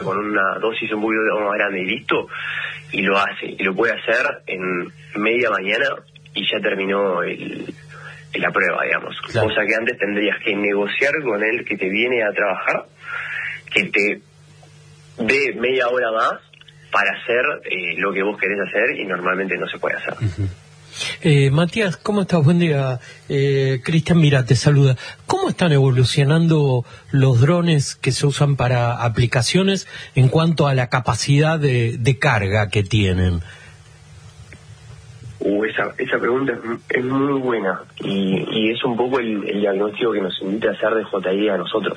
con una dosis un poquito más grande y listo, y lo hace, y lo puede hacer en media mañana y ya terminó la prueba, digamos. Claro. Cosa que antes tendrías que negociar con él que te viene a trabajar, que te dé media hora más para hacer lo que vos querés hacer, y normalmente no se puede hacer. Matías, ¿cómo estás? Buen día. Cristian, mira, te saluda. ¿Cómo están evolucionando los drones que se usan para aplicaciones en cuanto a la capacidad de carga que tienen? Esa pregunta es muy buena, y es un poco el diagnóstico que nos invita a hacer de JI a nosotros.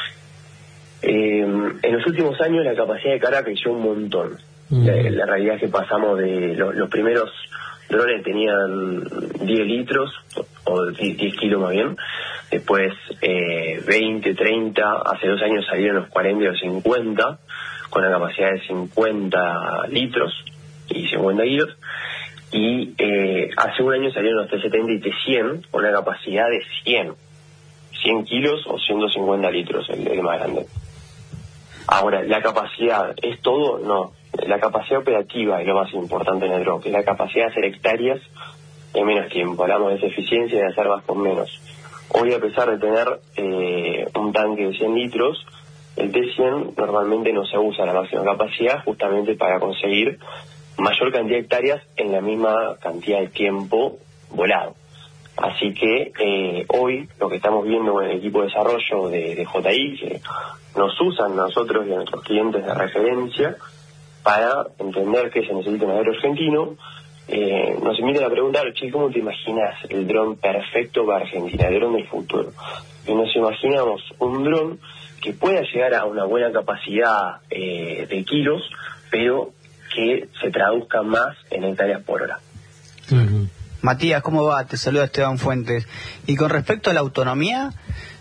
En los últimos años la capacidad de carga creció un montón. La realidad es que pasamos de los primeros drones tenían 10 litros, o 10 kilos más bien, después 20, 30, hace 2 años salieron los 40 y los 50, con la capacidad de 50 litros y 50 kilos, y hace 1 año salieron los T70 y T100 con una capacidad de 100 kilos o 150 litros, el más grande. Ahora, ¿la capacidad es todo? No. La capacidad operativa es lo más importante en el dron, que es la capacidad de hacer hectáreas en menos tiempo. Hablamos de esa eficiencia y de hacer más con menos. Hoy, a pesar de tener un tanque de 100 litros, el T100 normalmente no se usa la máxima capacidad, justamente para conseguir mayor cantidad de hectáreas en la misma cantidad de tiempo volado. Así que hoy lo que estamos viendo con el equipo de desarrollo de JI, que nos usan nosotros y a nuestros clientes de referencia para entender qué se necesita en el aero argentino, nos invitan a preguntar, che, ¿cómo te imaginas el dron perfecto para Argentina, el dron del futuro? Y nos imaginamos un dron que pueda llegar a una buena capacidad de kilos, pero que se traduzca más en hectáreas por hora. Matías, ¿cómo va? Te saluda Esteban Fuentes. Y con respecto a la autonomía...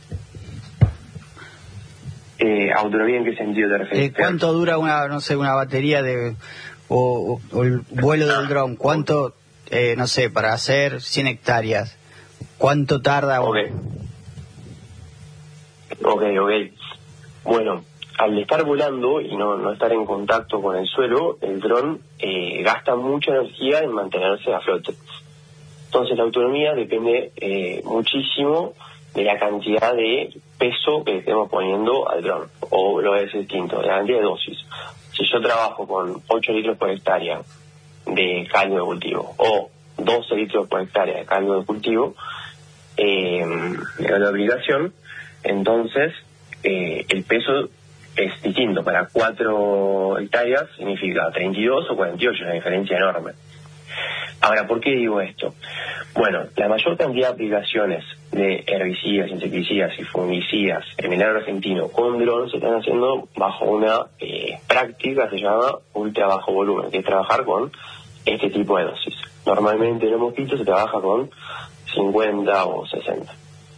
¿Autonomía en qué sentido te refieres? ¿Cuánto dura una batería o el vuelo del dron? ¿Cuánto, para hacer 100 hectáreas? ¿Cuánto tarda? Ok. Bueno, al estar volando y no estar en contacto con el suelo, el dron gasta mucha energía en mantenerse a flote. Entonces la autonomía depende muchísimo de la cantidad de peso que le estemos poniendo al dron, o lo es distinto, de la cantidad de dosis. Si yo trabajo con 8 litros por hectárea de caldo de cultivo, o 12 litros por hectárea de caldo de cultivo, de la aplicación, entonces el peso es distinto. Para 4 hectáreas significa 32 o 48, una diferencia enorme. Ahora, ¿por qué digo esto? Bueno, la mayor cantidad de aplicaciones de herbicidas, insecticidas y fungicidas en el agro argentino con drones se están haciendo bajo una práctica que se llama ultra bajo volumen, que es trabajar con este tipo de dosis. Normalmente en los mosquitos se trabaja con 50 o 60.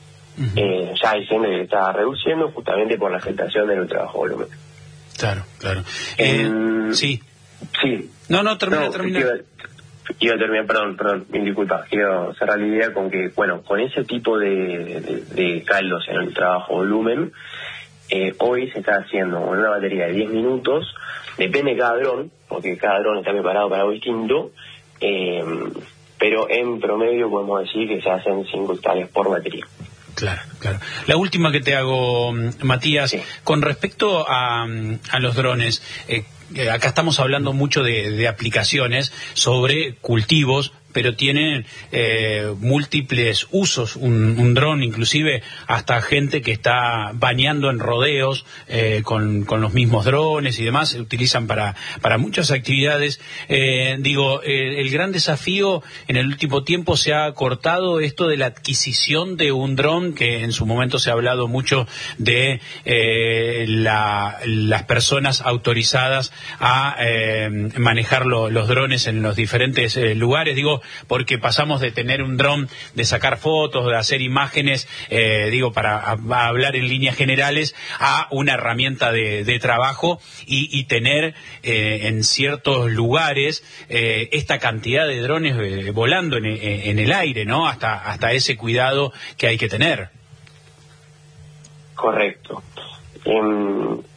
Ya hay gente que está reduciendo justamente por la afectación del ultra bajo volumen. Claro. Sí. No, termina. Iba a terminar, perdón, disculpa, quiero cerrar la idea con que, bueno, con ese tipo de caldos en el trabajo volumen, hoy se está haciendo con una batería de 10 minutos, depende de cada dron, porque cada dron está preparado para algo distinto, pero en promedio podemos decir que se hacen 5 hectáreas por batería. Claro. La última que te hago, Matías, sí. Con respecto a los drones, acá estamos hablando mucho de aplicaciones sobre cultivos, pero tienen múltiples usos, un dron, inclusive hasta gente que está bañando en rodeos con los mismos drones y demás, se utilizan para muchas actividades. El gran desafío en el último tiempo se ha cortado esto de la adquisición de un dron, que en su momento se ha hablado mucho de las personas autorizadas a manejar los drones en los diferentes lugares, porque pasamos de tener un dron, de sacar fotos, de hacer imágenes, para hablar en líneas generales, a una herramienta de trabajo y tener en ciertos lugares esta cantidad de drones volando en el aire, ¿no? Hasta ese cuidado que hay que tener. Correcto.